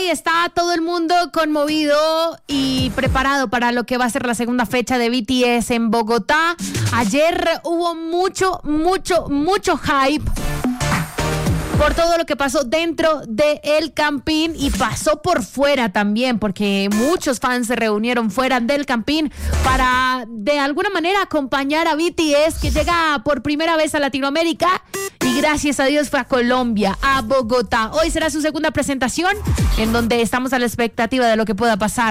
hoy está todo el mundo conmovido y preparado para lo que va a ser la segunda fecha de BTS en Bogotá. Ayer hubo mucho hype por todo lo que pasó dentro del Campín y pasó por fuera también, porque muchos fans se reunieron fuera del Campín para de alguna manera acompañar a BTS, que llega por primera vez a Latinoamérica y gracias a Dios fue a Colombia, a Bogotá. Hoy será su segunda presentación, en donde estamos a la expectativa de lo que pueda pasar.